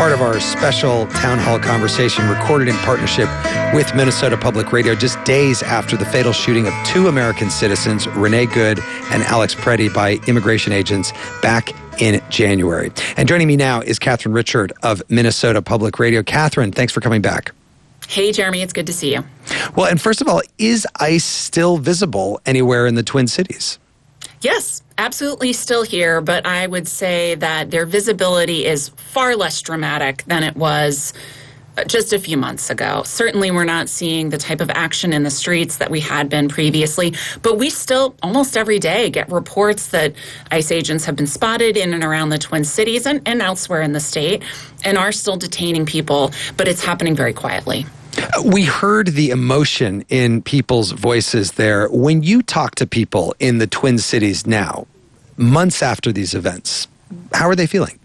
part of our special town hall conversation recorded in partnership with Minnesota Public Radio just days after the fatal shooting of two American citizens, Renee Good and Alex Preddy, by immigration agents back in January. And joining me now is Catherine Richard of Minnesota Public Radio. Catherine, thanks for coming back. Hey, Jeremy, it's good to see you. Well, and first of all, is ICE still visible anywhere in the Twin Cities? Yes, absolutely still here, but I would say that their visibility is far less dramatic than it was just a few months ago. Certainly, we're not seeing the type of action in the streets that we had been previously, but we still almost every day get reports that ICE agents have been spotted in and around the Twin Cities and elsewhere in the state and are still detaining people, but it's happening very quietly. We heard the emotion in people's voices there. When you talk to people in the Twin Cities now, months after these events, how are they feeling?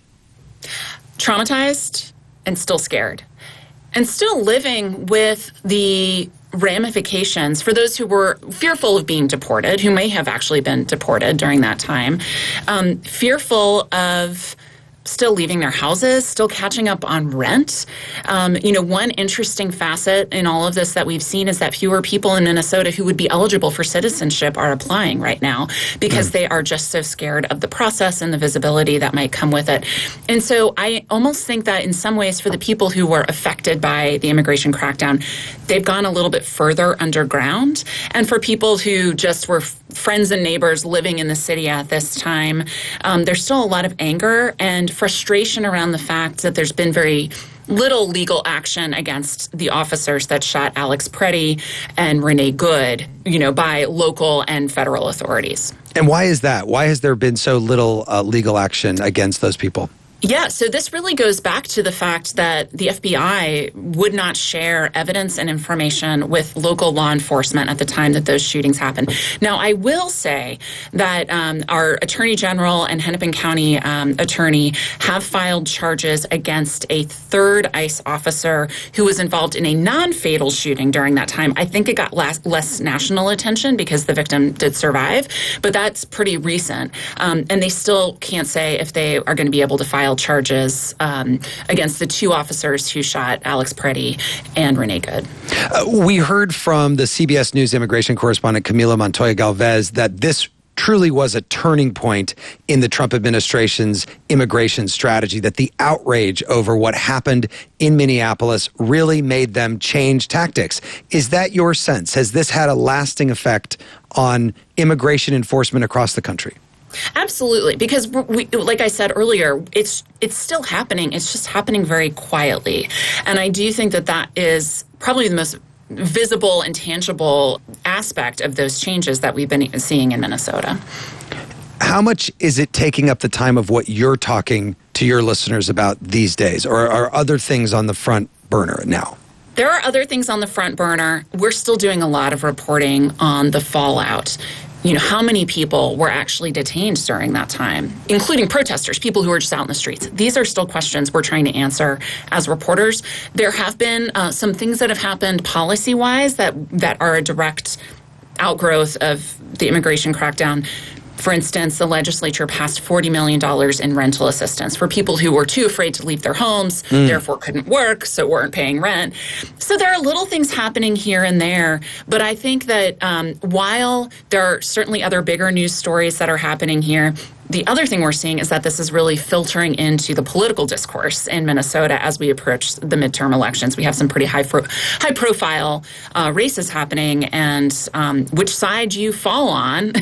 Traumatized and still scared. And still living with the ramifications for those who were fearful of being deported, who may have actually been deported during that time, fearful of still leaving their houses, still catching up on rent. One interesting facet in all of this that we've seen is that fewer people in Minnesota who would be eligible for citizenship are applying right now because they are just so scared of the process and the visibility that might come with it. And so I almost think that in some ways for the people who were affected by the immigration crackdown, they've gone a little bit further underground. And for people who just were friends and neighbors living in the city at this time, there's still a lot of anger and frustration around the fact that there's been very little legal action against the officers that shot Alex Preddy and Renee Good, by local and federal authorities. And why is that? Why has there been so little legal action against those people? Yeah, so this really goes back to the fact that the FBI would not share evidence and information with local law enforcement at the time that those shootings happened. Now, I will say that our Attorney General and Hennepin County attorney have filed charges against a third ICE officer who was involved in a non-fatal shooting during that time. I think it got less national attention because the victim did survive, but that's pretty recent. And they still can't say if they are going to be able to file charges against the two officers who shot Alex Preddy and Renee Good. We heard from the CBS News immigration correspondent Camila Montoya Galvez that this truly was a turning point in the Trump administration's immigration strategy, that the outrage over what happened in Minneapolis really made them change tactics. Is that your sense? Has this had a lasting effect on immigration enforcement across the country? Absolutely, because we, like I said earlier, it's still happening. It's just happening very quietly. And I do think that is probably the most visible and tangible aspect of those changes that we've been seeing in Minnesota. How much is it taking up the time of what you're talking to your listeners about these days? Or are other things on the front burner now? There are other things on the front burner. We're still doing a lot of reporting on the fallout. How many people were actually detained during that time, including protesters, people who were just out in the streets. These are still questions we're trying to answer as reporters. There have been some things that have happened policy-wise that are a direct outgrowth of the immigration crackdown. For instance, the legislature passed $40 million in rental assistance for people who were too afraid to leave their homes, therefore couldn't work, so weren't paying rent. So there are little things happening here and there, but I think that while there are certainly other bigger news stories that are happening here, the other thing we're seeing is that this is really filtering into the political discourse in Minnesota as we approach the midterm elections. We have some pretty high-profile races happening, and which side you fall on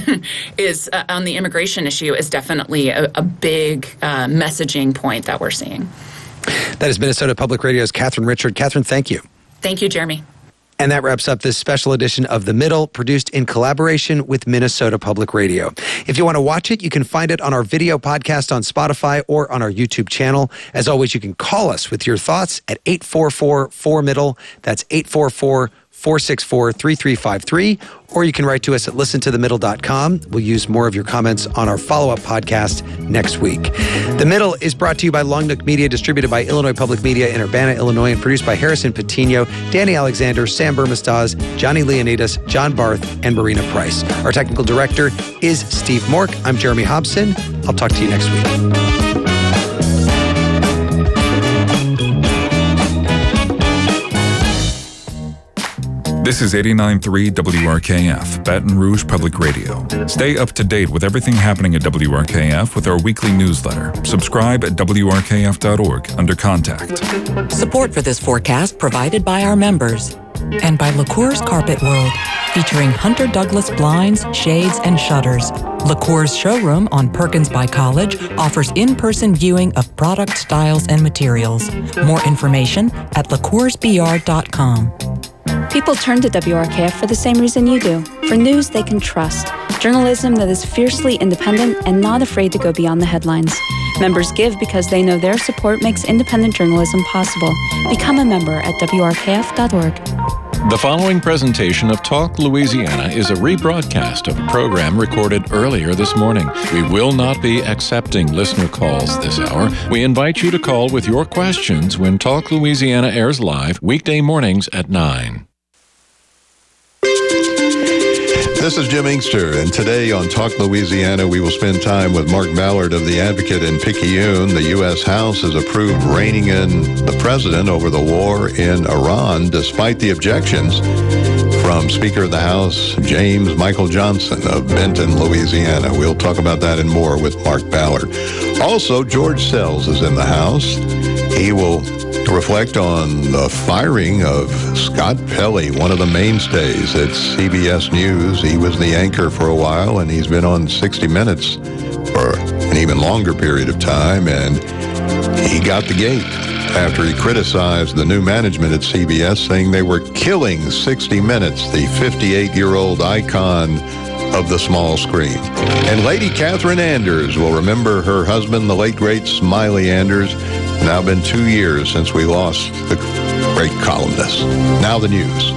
is on the immigration issue is definitely a big messaging point that we're seeing. That is Minnesota Public Radio's Catherine Richard. Catherine, thank you. Thank you, Jeremy. And that wraps up this special edition of The Middle, produced in collaboration with Minnesota Public Radio. If you want to watch it, you can find it on our video podcast on Spotify or on our YouTube channel. As always, you can call us with your thoughts at 844-4MIDDLE. That's 844-464-3353. Or you can write to us at listentothemiddle.com. We'll use more of your comments on our follow-up podcast next week. The Middle is brought to you by Long Nook Media, distributed by Illinois Public Media in Urbana, Illinois, and produced by Harrison Patino, Danny Alexander, Sam Burmistaz, Johnny Leonidas, John Barth, and Marina Price. Our technical director is Steve Mork. I'm Jeremy Hobson. I'll talk to you next week. This is 89.3 WRKF, Baton Rouge Public Radio. Stay up to date with everything happening at WRKF with our weekly newsletter. Subscribe at WRKF.org under Contact. Support for this forecast provided by our members and by LaCour's Carpet World, featuring Hunter Douglas blinds, shades, and shutters. LaCour's showroom on Perkins by College offers in-person viewing of product styles and materials. More information at lacoursbr.com. People turn to WRKF for the same reason you do, for news they can trust. Journalism that is fiercely independent and not afraid to go beyond the headlines. Members give because they know their support makes independent journalism possible. Become a member at WRKF.org. The following presentation of Talk Louisiana is a rebroadcast of a program recorded earlier this morning. We will not be accepting listener calls this hour. We invite you to call with your questions when Talk Louisiana airs live weekday mornings at 9. This is Jim Inkster, and today on Talk Louisiana, we will spend time with Mark Ballard of The Advocate in Picayune. The U.S. House has approved reining in the president over the war in Iran, despite the objections from Speaker of the House, James Michael Johnson of Benton, Louisiana. We'll talk about that and more with Mark Ballard. Also, George Sells is in the House. He will reflect on the firing of Scott Pelley, one of the mainstays at CBS News. He was the anchor for a while, and he's been on 60 Minutes for an even longer period of time, and he got the gate after he criticized the new management at CBS, saying they were killing 60 Minutes, the 58-year-old icon of the small screen. And Lady Catherine Anders will remember her husband, the late, great Smiley Anders. Now been 2 years since we lost the great columnist. Now the news.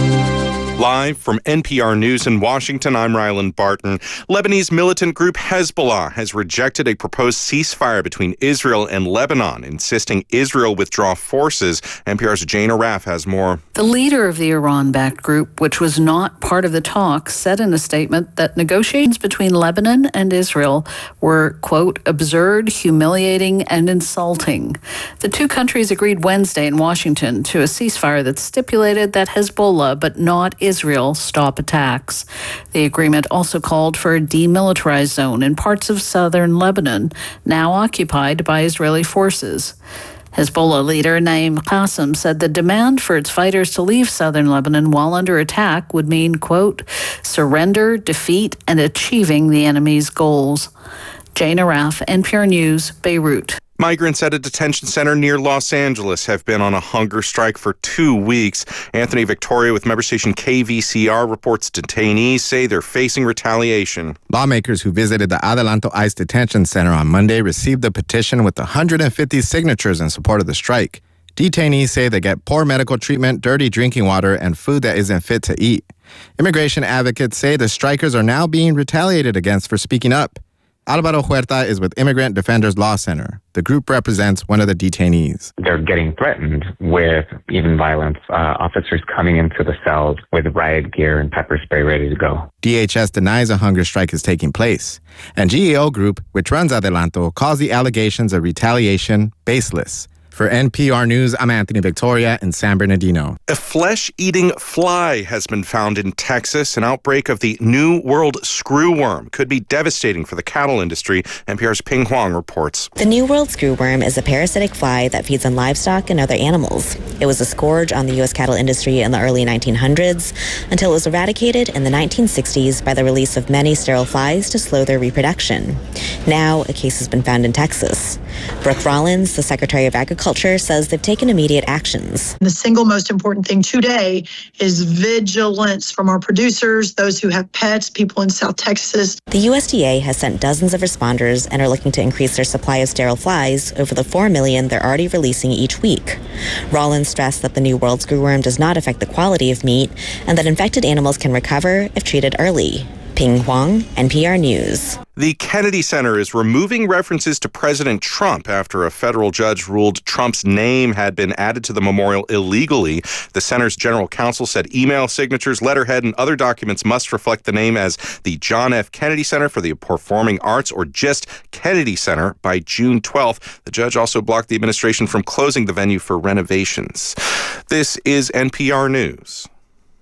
Live from NPR News in Washington, I'm Ryland Barton. Lebanese militant group Hezbollah has rejected a proposed ceasefire between Israel and Lebanon, insisting Israel withdraw forces. NPR's Jane Arraf has more. The leader of the Iran-backed group, which was not part of the talks, said in a statement that negotiations between Lebanon and Israel were, quote, absurd, humiliating, and insulting. The two countries agreed Wednesday in Washington to a ceasefire that stipulated that Hezbollah, but not Israel, stop attacks. The agreement also called for a demilitarized zone in parts of southern Lebanon, now occupied by Israeli forces. Hezbollah leader Naim Qassem said the demand for its fighters to leave southern Lebanon while under attack would mean, quote, surrender, defeat, and achieving the enemy's goals. Jane Arraf, NPR News, Beirut. Migrants at a detention center near Los Angeles have been on a hunger strike for 2 weeks. Anthony Victoria with member station KVCR reports detainees say they're facing retaliation. Lawmakers who visited the Adelanto ICE detention center on Monday received a petition with 150 signatures in support of the strike. Detainees say they get poor medical treatment, dirty drinking water, and food that isn't fit to eat. Immigration advocates say the strikers are now being retaliated against for speaking up. Alvaro Huerta is with Immigrant Defenders Law Center. The group represents one of the detainees. They're getting threatened with even violence, officers coming into the cells with riot gear and pepper spray ready to go. DHS denies a hunger strike is taking place. And GEO Group, which runs Adelanto, calls the allegations of retaliation baseless. For NPR News, I'm Anthony Victoria in San Bernardino. A flesh-eating fly has been found in Texas. An outbreak of the New World screwworm could be devastating for the cattle industry. NPR's Ping Huang reports. The New World screwworm is a parasitic fly that feeds on livestock and other animals. It was a scourge on the U.S. cattle industry in the early 1900s until it was eradicated in the 1960s by the release of many sterile flies to slow their reproduction. Now, a case has been found in Texas. Brooke Rollins, the Secretary of Agriculture, says they've taken immediate actions. The single most important thing today is vigilance from our producers, those who have pets, people in South Texas. The USDA has sent dozens of responders and are looking to increase their supply of sterile flies over the 4 million they're already releasing each week. Rollins stressed that the New World screwworm does not affect the quality of meat and that infected animals can recover if treated early. Ping Huang, NPR News. The Kennedy Center is removing references to President Trump after a federal judge ruled Trump's name had been added to the memorial illegally. The center's general counsel said email signatures, letterhead, and other documents must reflect the name as the John F. Kennedy Center for the Performing Arts or just Kennedy Center by June 12th. The judge also blocked the administration from closing the venue for renovations. This is NPR News.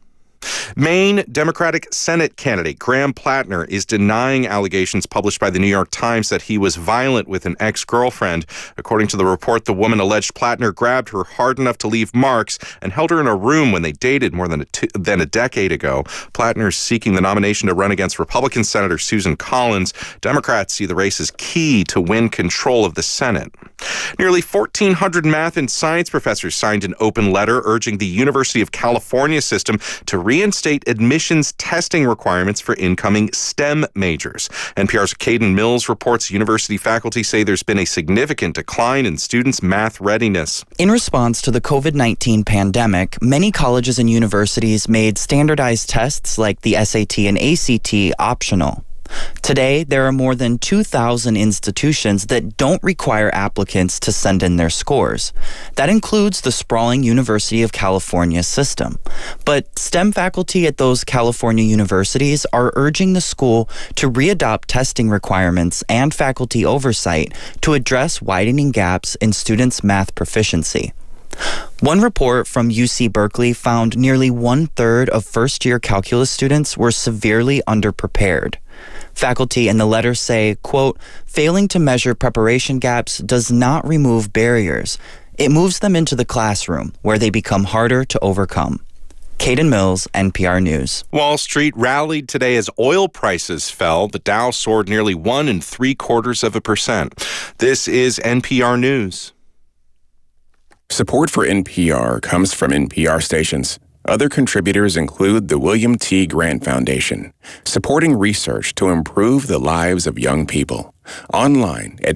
Maine Democratic Senate candidate Graham Plattner is denying allegations published by the New York Times that he was violent with an ex-girlfriend. According to the report, the woman alleged Plattner grabbed her hard enough to leave marks and held her in a room when they dated more than a decade ago. Plattner is seeking the nomination to run against Republican Senator Susan Collins. Democrats see the race as key to win control of the Senate. Nearly 1,400 math and science professors signed an open letter urging the University of California system to reinstate admissions testing requirements for incoming STEM majors. NPR's Caden Mills reports university faculty say there's been a significant decline in students' math readiness. In response to the COVID-19 pandemic, many colleges and universities made standardized tests like the SAT and ACT optional. Today, there are more than 2,000 institutions that don't require applicants to send in their scores. That includes the sprawling University of California system. But STEM faculty at those California universities are urging the school to readopt testing requirements and faculty oversight to address widening gaps in students' math proficiency. One report from UC Berkeley found nearly 1/3 of first-year calculus students were severely underprepared. Faculty in the letter say, quote, failing to measure preparation gaps does not remove barriers. It moves them into the classroom, where they become harder to overcome. Caden Mills, NPR News. Wall Street rallied today as oil prices fell. The Dow soared nearly 1 3/4%. This is NPR News. Support for NPR comes from NPR stations. Other contributors include the William T. Grant Foundation, supporting research to improve the lives of young people. Online at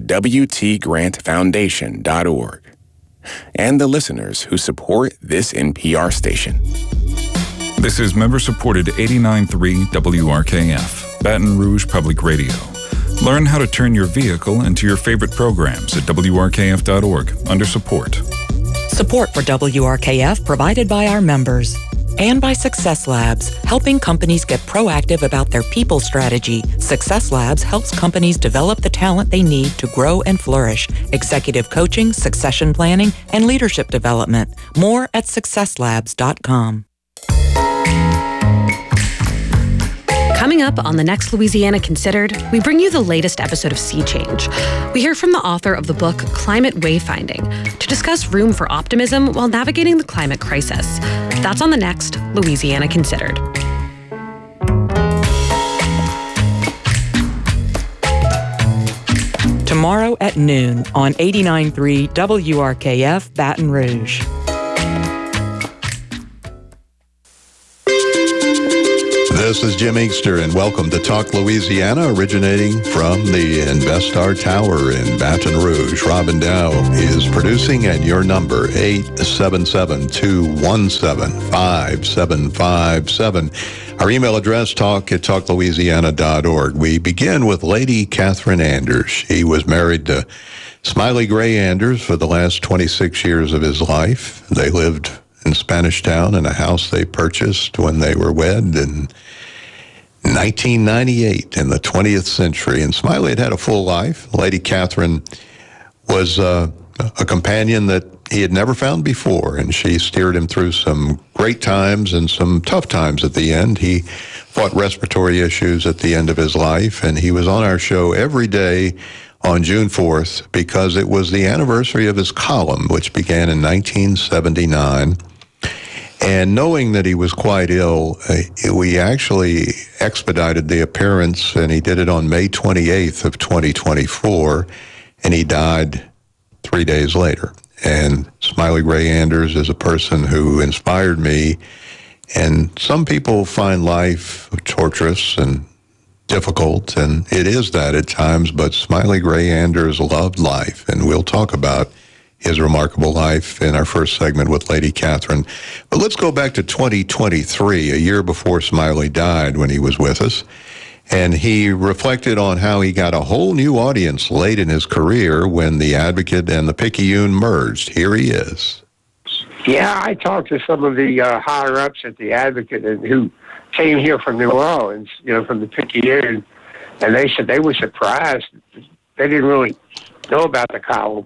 wtgrantfoundation.org. And the listeners who support this NPR station. This is member-supported 89.3 WRKF, Baton Rouge Public Radio. Learn how to turn your vehicle into your favorite programs at WRKF.org under support. Support for WRKF provided by our members and by Success Labs, helping companies get proactive about their people strategy. Success Labs helps companies develop the talent they need to grow and flourish. Executive coaching, succession planning, and leadership development. More at successlabs.com. Coming up on the next Louisiana Considered, we bring you the latest episode of Sea Change. We hear from the author of the book Climate Wayfinding to discuss room for optimism while navigating the climate crisis. That's on the next Louisiana Considered. Tomorrow at noon on 89.3 WRKF Baton Rouge. This is Jim Inkster, and welcome to Talk Louisiana, originating from the InvestStar Tower in Baton Rouge. Robin Dow is producing, and your number, 877-217-5757. Our email address, talk@talklouisiana.org. We begin with Lady Catherine Anders. She was married to Smiley Gray Anders for the last 26 years of his life. They lived in Spanish Town in a house they purchased when they were wed in 1998 in the 20th century. And Smiley had a full life. Lady Catherine was a companion that he had never found before, and she steered him through some great times and some tough times at the end. He fought respiratory issues at the end of his life, and he was on our show every day on June 4th because it was the anniversary of his column, which began in 1979. And knowing that he was quite ill, we actually expedited the appearance, and he did it on May 28th of 2024, and he died 3 days later. And Smiley Gray Anders is a person who inspired me, and some people find life torturous and difficult, and it is that at times, but Smiley Gray Anders loved life, and we'll talk about his remarkable life in our first segment with Lady Catherine. But let's go back to 2023, a year before Smiley died, when he was with us. And he reflected on how he got a whole new audience late in his career when the Advocate and the Picayune merged. Here he is. Yeah, I talked to some of the higher-ups at the Advocate and who came here from New Orleans, from the Picayune, and they said they were surprised. They didn't really know about the column.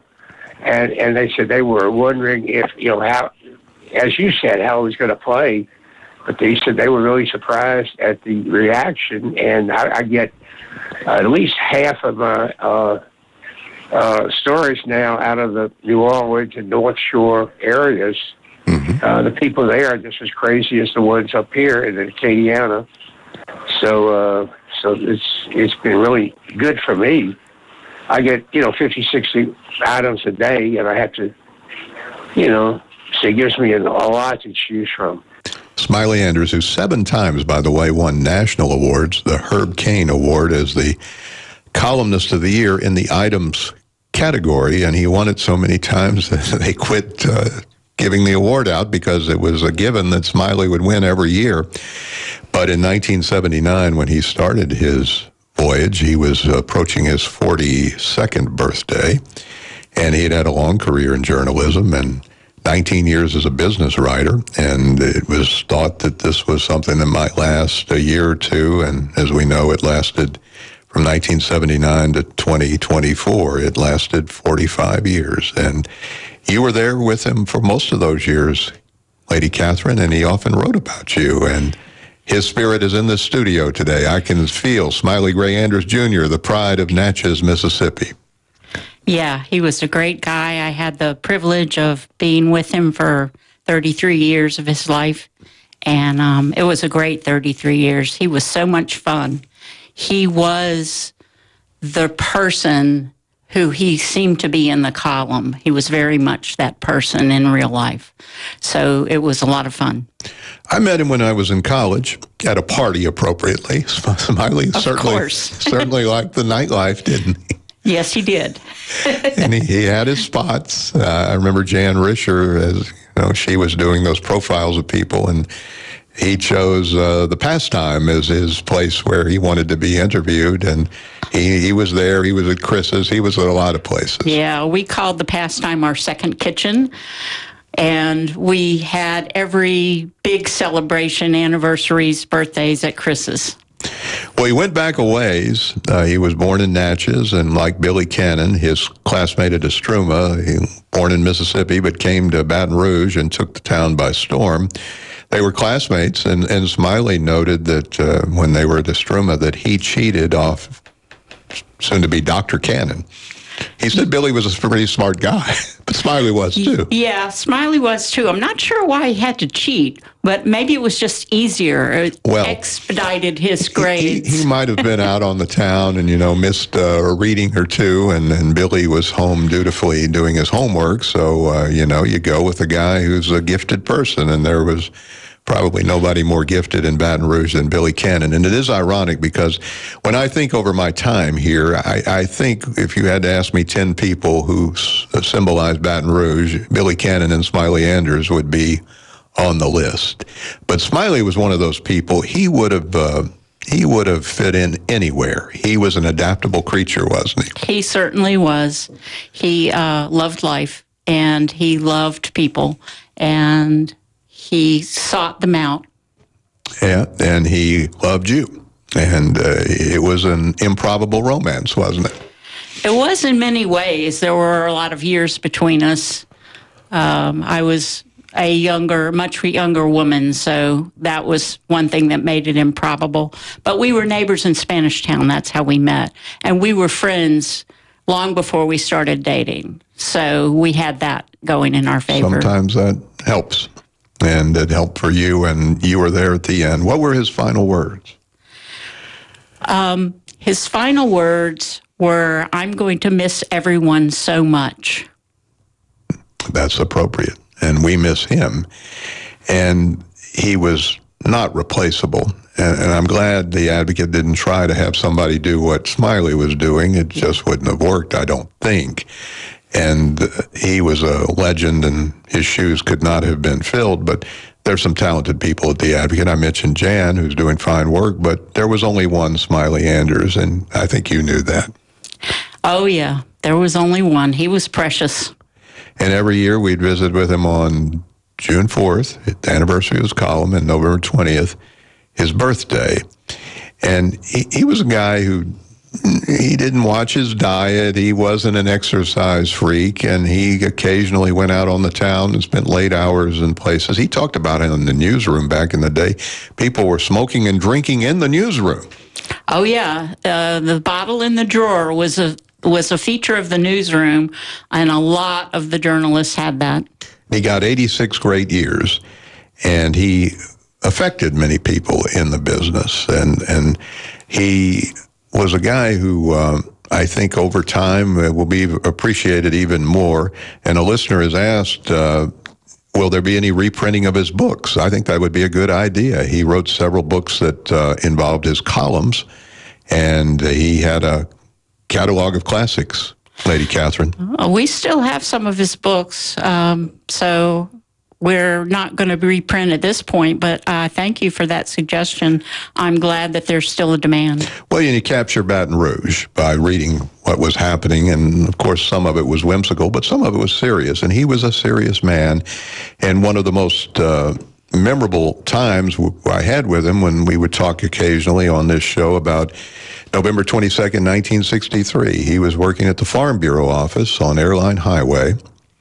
And they said they were wondering if, how, as you said, how it was going to play But they said they were really surprised at the reaction, and I get at least half of my stories now out of the New Orleans and North Shore areas. The people there are just as crazy as the ones up here in Acadiana. So it's been really good for me. I get 50, 60 items a day, and I have to, so it gives me a lot to choose from. Smiley Andrews, who 7 times, by the way, won national awards, the Herb Caen Award as the columnist of the year in the items category, and he won it so many times that they quit giving the award out because it was a given that Smiley would win every year. But in 1979, when he started his voyage, he was approaching his 42nd birthday, and he had a long career in journalism and 19 years as a business writer, and it was thought that this was something that might last a year or two, and as we know, it lasted from 1979 to 2024. It lasted 45 years, and you were there with him for most of those years, Lady Catherine, and he often wrote about you, and his spirit is in the studio today. I can feel Smiley Gray Andrews Jr., the pride of Natchez, Mississippi. Yeah, he was a great guy. I had the privilege of being with him for 33 years of his life, and it was a great 33 years. He was so much fun. He was the person who he seemed to be in the column. He was very much that person in real life. So it was a lot of fun. I met him when I was in college at a party, appropriately. Smiley certainly liked the nightlife, didn't he? Yes, he did. And he had his spots. I remember Jan Risher, as she was doing those profiles of people, and he chose the Pastime as his place where he wanted to be interviewed, and he was there. He was at Chris's. He was at a lot of places. Yeah, we called the Pastime our second kitchen, and we had every big celebration, anniversaries, birthdays at Chris's. Well, he went back a ways. He was born in Natchez, and like Billy Cannon, his classmate at Estruma, he born in Mississippi, but came to Baton Rouge and took the town by storm. They were classmates, and Smiley noted that when they were at Estruma that he cheated off soon-to-be Dr. Cannon. He said Billy was a pretty smart guy, but Smiley was too. Yeah, Smiley was too. I'm not sure why he had to cheat, but maybe it was just easier. Expedited his grades. He might have been out on the town and, missed a reading or two, and Billy was home dutifully doing his homework. So, you go with a guy who's a gifted person, and there was probably nobody more gifted in Baton Rouge than Billy Cannon. And it is ironic because when I think over my time here, I think if you had to ask me 10 people who symbolize Baton Rouge, Billy Cannon and Smiley Andrews would be on the list. But Smiley was one of those people. He would have fit in anywhere. He was an adaptable creature, wasn't he? He certainly was. He loved life, and he loved people, and he sought them out. Yeah, and he loved you. And it was an improbable romance, wasn't it? It was in many ways. There were a lot of years between us. I was a much younger woman, so that was one thing that made it improbable. But we were neighbors in Spanish Town. That's how we met. And we were friends long before we started dating. So we had that going in our favor. Sometimes that helps. And it helped for you, and you were there at the end. What were his final words? His final words were, "I'm going to miss everyone so much." That's appropriate. And we miss him. And he was not replaceable. And I'm glad the Advocate didn't try to have somebody do what Smiley was doing. It just wouldn't have worked, I don't think. And he was a legend, and his shoes could not have been filled. But there's some talented people at the Advocate. I mentioned Jan, who's doing fine work, but there was only one Smiley Andrews, and I think you knew that. Oh, yeah. There was only one. He was precious. And every year we'd visit with him on June 4th, the anniversary of his column, and November 20th, his birthday. And he was a guy who he didn't watch his diet. He wasn't an exercise freak, and he occasionally went out on the town and spent late hours in places. He talked about it in the newsroom back in the day. People were smoking and drinking in the newsroom. Oh, yeah. The bottle in the drawer was a feature of the newsroom, and a lot of the journalists had that. He got 86 great years, and he affected many people in the business. And he was a guy who I think over time will be appreciated even more. And a listener has asked, will there be any reprinting of his books? I think that would be a good idea. He wrote several books that involved his columns, and he had a catalog of classics, Lady Catherine. We still have some of his books, so we're not going to reprint at this point, but thank you for that suggestion. I'm glad that there's still a demand. Well, you capture Baton Rouge by reading what was happening, and of course some of it was whimsical, but some of it was serious, and he was a serious man. And one of the most memorable times I had with him when we would talk occasionally on this show about November 22nd, 1963. He was working at the Farm Bureau office on Airline Highway,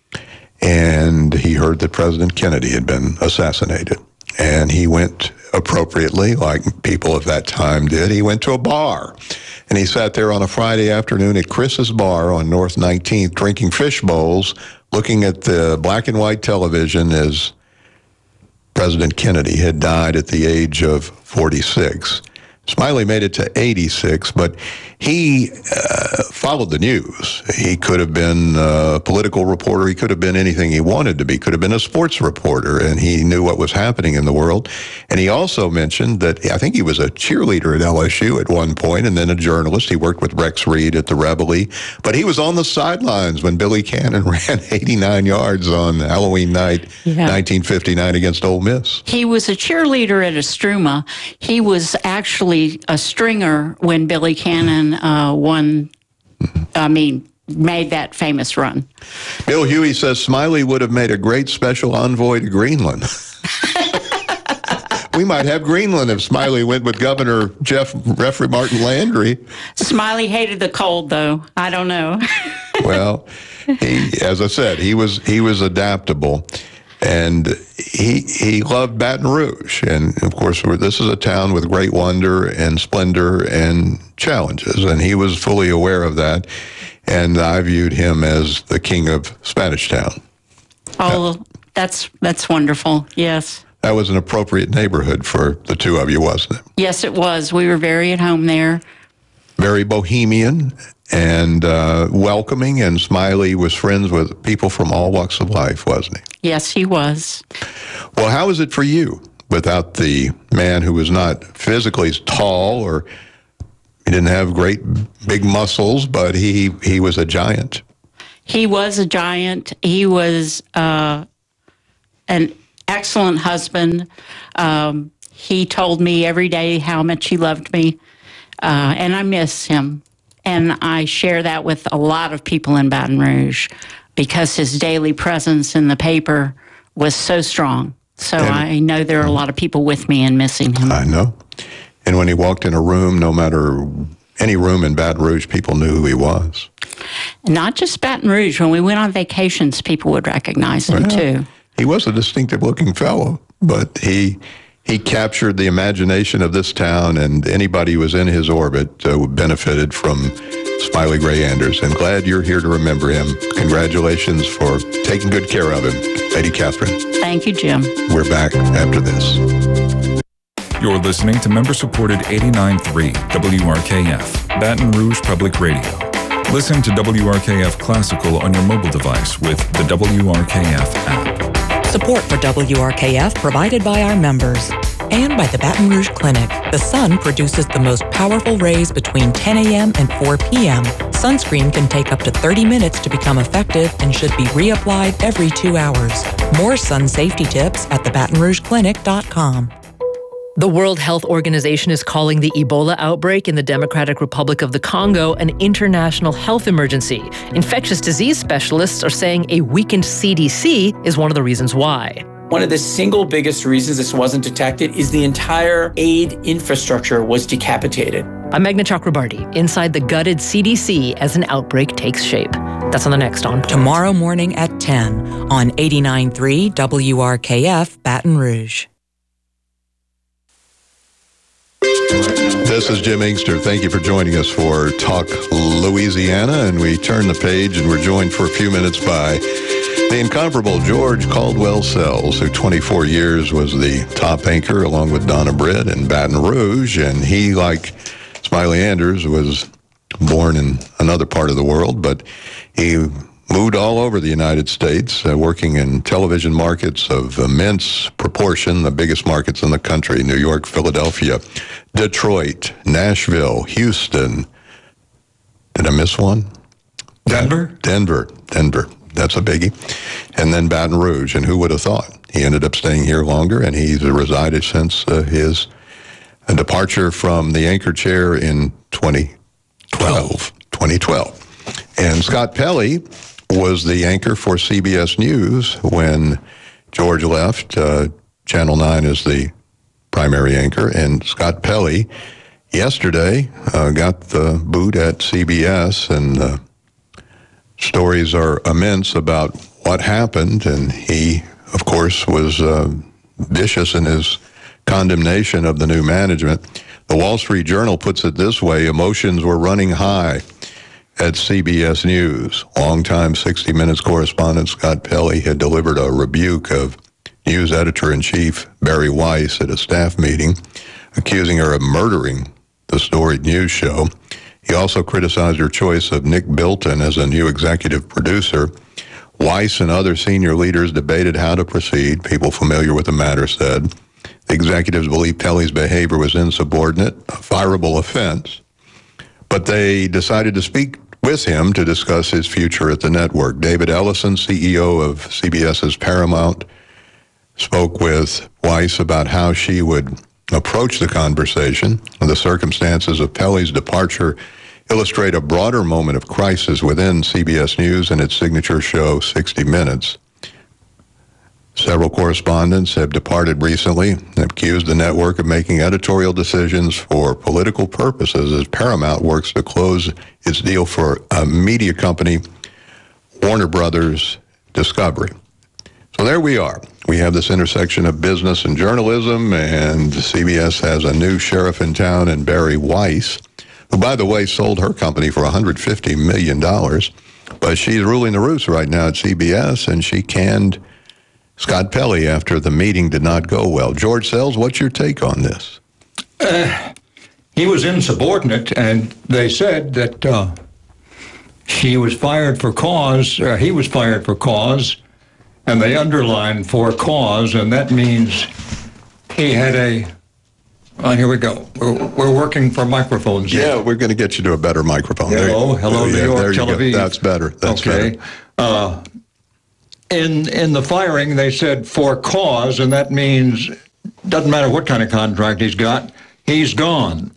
and he heard that President Kennedy had been assassinated. And he went appropriately, like people of that time did. He went to a bar, and he sat there on a Friday afternoon at Chris's Bar on North 19th, drinking fish bowls, looking at the black and white television as President Kennedy had died at the age of 46. Smiley made it to 86, but he followed the news. He could have been a political reporter. He could have been anything he wanted to be. Could have been a sports reporter, and he knew what was happening in the world. And he also mentioned that I think he was a cheerleader at LSU at one point, and then a journalist. He worked with Rex Reed at the Reveille, but he was on the sidelines when Billy Cannon ran 89 yards on Halloween night, 1959 against Ole Miss. He was a cheerleader at Estruma. He was actually a stringer when Billy Cannon made that famous run. Bill Huey says Smiley would have made a great special envoy to Greenland. We might have Greenland if Smiley went with Governor Jeffrey Martin Landry. Smiley hated the cold, though. I don't know. Well, as I said, he was adaptable. And he loved Baton Rouge. And, of course, this is a town with great wonder and splendor and challenges. And he was fully aware of that. And I viewed him as the king of Spanish Town. Oh, that's wonderful. Yes. That was an appropriate neighborhood for the two of you, wasn't it? Yes, it was. We were very at home there. Very bohemian and welcoming, and Smiley was friends with people from all walks of life, wasn't he? Yes, he was. Well, how was it for you without the man who was not physically as tall, or he didn't have great big muscles, but he was a giant? He was a giant. He was an excellent husband. He told me every day how much he loved me, and I miss him. And I share that with a lot of people in Baton Rouge because his daily presence in the paper was so strong. So I know there are a lot of people with me in missing him. I know. And when he walked in a room, no matter any room in Baton Rouge, people knew who he was. Not just Baton Rouge. When we went on vacations, people would recognize him, too. He was a distinctive-looking fellow, but he captured the imagination of this town, and anybody who was in his orbit benefited from Smiley Gray Anders. And glad you're here to remember him. Congratulations for taking good care of him, Lady Catherine. Thank you, Jim. We're back after this. You're listening to member-supported 89.3 WRKF, Baton Rouge Public Radio. Listen to WRKF Classical on your mobile device with the WRKF app. Support for WRKF provided by our members and by the Baton Rouge Clinic. The sun produces the most powerful rays between 10 a.m. and 4 p.m. Sunscreen can take up to 30 minutes to become effective and should be reapplied every 2 hours. More sun safety tips at thebatonrougeclinic.com. The World Health Organization is calling the Ebola outbreak in the Democratic Republic of the Congo an international health emergency. Infectious disease specialists are saying a weakened CDC is one of the reasons why. One of the single biggest reasons this wasn't detected is the entire aid infrastructure was decapitated. I'm Meghna Chakrabarti, inside the gutted CDC as an outbreak takes shape. That's on the next On Point. Tomorrow morning at 10 on 89.3 WRKF Baton Rouge. This is Jim Inkster. Thank you for joining us for Talk Louisiana. And we turn the page and we're joined for a few minutes by the incomparable George Caldwell Sells, who 24 years was the top anchor along with Donna Britt in Baton Rouge. And he, like Smiley Anders, was born in another part of the world, but he moved all over the United States, working in television markets of immense proportion, the biggest markets in the country: New York, Philadelphia, Detroit, Nashville, Houston. Did I miss one? Denver. That's a biggie. And then Baton Rouge. And who would have thought? He ended up staying here longer, and he's resided since his departure from the anchor chair in 2012. And Scott Pelley was the anchor for CBS News when George left. Channel 9 is the primary anchor, and Scott Pelley yesterday got the boot at CBS, and stories are immense about what happened, and he, of course, was vicious in his condemnation of the new management. The Wall Street Journal puts it this way: emotions were running high at CBS News. Longtime 60 Minutes correspondent Scott Pelley had delivered a rebuke of news editor-in-chief Barry Weiss at a staff meeting, accusing her of murdering the storied news show. He also criticized her choice of Nick Bilton as a new executive producer. Weiss and other senior leaders debated how to proceed. People familiar with the matter said the executives believed Pelley's behavior was insubordinate, a fireable offense, but they decided to speak with him to discuss his future at the network. David Ellison, CEO of CBS's Paramount, spoke with Weiss about how she would approach the conversation. The circumstances of Pelley's departure illustrate a broader moment of crisis within CBS News and its signature show, 60 Minutes. Several correspondents have departed recently and accused the network of making editorial decisions for political purposes as Paramount works to close its deal for a media company, Warner Brothers Discovery. So there we are. We have this intersection of business and journalism, and CBS has a new sheriff in town in Barry Weiss, who, by the way, sold her company for $150 million. But she's ruling the roost right now at CBS, and she canned Scott Pelley after the meeting did not go well. George Sells, what's your take on this? He was insubordinate, and they said that she was fired for cause, he was fired for cause, and they underlined for cause, and that means he had a... here we go. We're working for microphones here. Yeah, we're going to get you to a better microphone. Hello, New York, Tel Aviv. That's better. That's okay. Better. In the firing, they said for cause, and that means doesn't matter what kind of contract he's got, he's gone.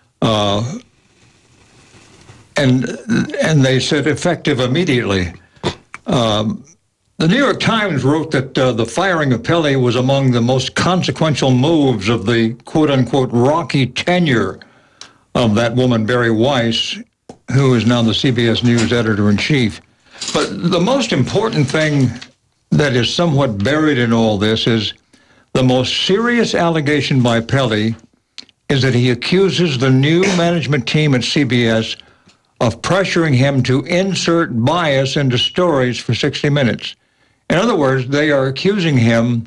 And they said effective immediately. The New York Times wrote that the firing of Pelley was among the most consequential moves of the quote-unquote rocky tenure of that woman, Barry Weiss, who is now the CBS News editor-in-chief. But the most important thing that is somewhat buried in all this is the most serious allegation by Pelley is that he accuses the new management team at CBS of pressuring him to insert bias into stories for 60 Minutes. In other words, they are accusing him,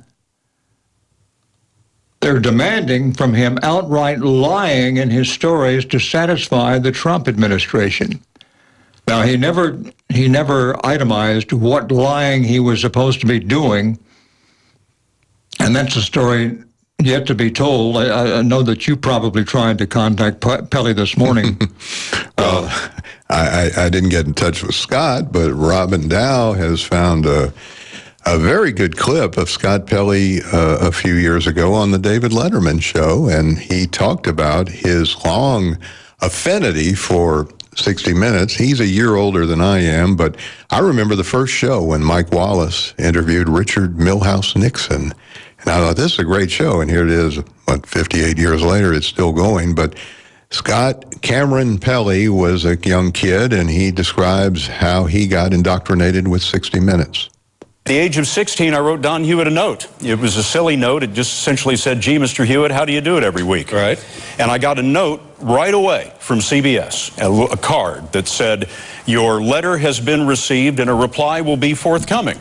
they're demanding from him outright lying in his stories to satisfy the Trump administration. Now, he never itemized what lying he was supposed to be doing, and that's a story yet to be told. I know that you probably tried to contact Pelley this morning. Well, I didn't get in touch with Scott, but Robin Dow has found a very good clip of Scott Pelley a few years ago on the David Letterman show, and he talked about his long affinity for 60 Minutes. He's a year older than I am, but I remember the first show when Mike Wallace interviewed Richard Milhouse Nixon. And I thought, this is a great show. And here it is, 58 years later, it's still going. But Scott Cameron Pelley was a young kid, and he describes how he got indoctrinated with 60 Minutes. At the age of 16, I wrote Don Hewitt a note. It was a silly note. It just essentially said, "Gee, Mr. Hewitt, how do you do it every week?" Right. And I got a note right away from CBS, a card that said, "Your letter has been received and a reply will be forthcoming."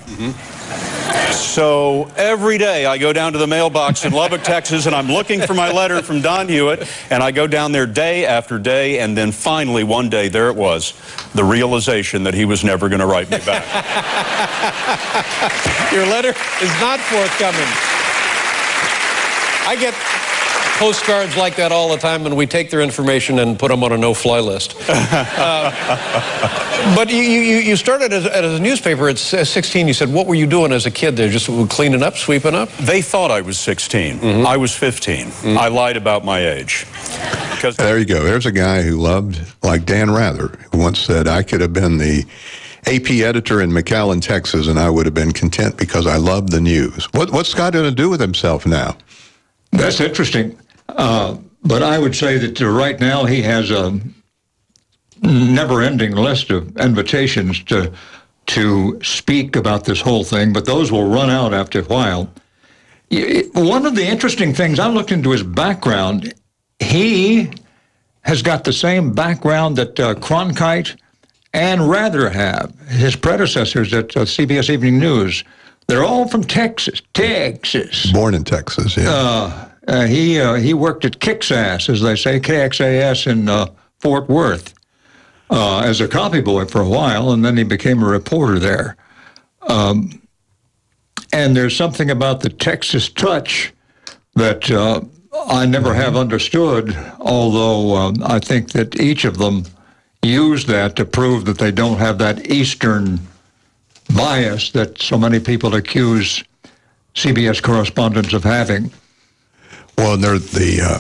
So every day I go down to the mailbox in Lubbock, Texas, and I'm looking for my letter from Don Hewitt, and I go down there day after day, and then finally one day there it was, the realization that he was never going to write me back. Your letter is not forthcoming. I get postcards like that all the time, and we take their information and put them on a no-fly list. But you started as a newspaper at 16. You said, what were you doing as a kid there? Just cleaning up, sweeping up? They thought I was 16. I was 15. I lied about my age. There you go. There's a guy who loved, like Dan Rather, who once said, "I could have been the AP editor in McAllen, Texas, and I would have been content because I loved the news." What's Scott going to do with himself now? That's interesting. But I would say that right now he has a never-ending list of invitations to speak about this whole thing, but those will run out after a while. One of the interesting things, I looked into his background. He has got the same background that Cronkite and Rather have, his predecessors at CBS Evening News. They're all from Texas. Born in Texas, yeah. He worked at Kixass, as they say, KXAS in Fort Worth, as a copy boy for a while, and then he became a reporter there. And there's something about the Texas touch that I never have understood, although I think that each of them use that to prove that they don't have that Eastern bias that so many people accuse CBS correspondents of having. Well, the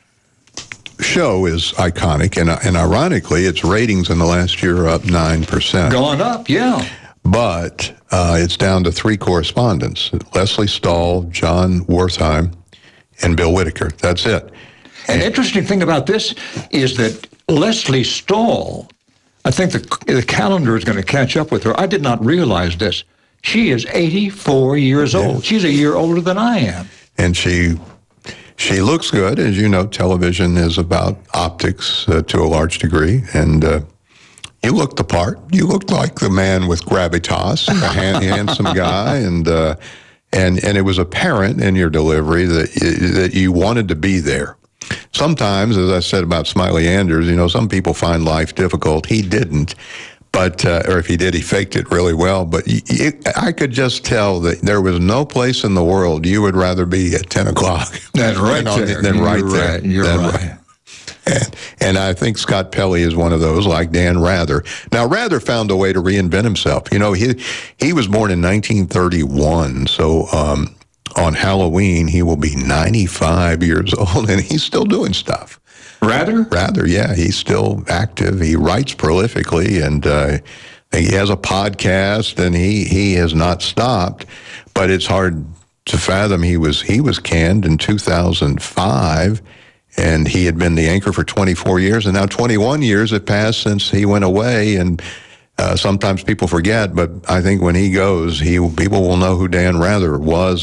show is iconic, and ironically, its ratings in the last year are up 9%. Gone up, yeah. But it's down to 3 correspondents: Leslie Stahl, John Wertheim, and Bill Whitaker. That's it. An interesting thing about this is that Leslie Stahl, I think the calendar is going to catch up with her. I did not realize this. She is 84 years old. She's a year older than I am. And she looks good. As you know, television is about optics to a large degree. And you looked the part. You looked like the man with gravitas, a handsome guy. And it was apparent in your delivery that you wanted to be there. Sometimes, as I said about Smiley Anders, some people find life difficult. He didn't. But, or if he did, he faked it really well. But I could just tell that there was no place in the world you would rather be at 10 o'clock. That's right there. Than right there. You're right. And I think Scott Pelley is one of those, like Dan Rather. Now, Rather found a way to reinvent himself. He was born in 1931, so on Halloween, he will be 95 years old, and he's still doing stuff. Rather, yeah. He's still active. He writes prolifically, and he has a podcast, and he has not stopped. But it's hard to fathom. He was canned in 2005, and he had been the anchor for 24 years, and now 21 years have passed since he went away. And sometimes people forget, but I think when he goes, people will know who Dan Rather was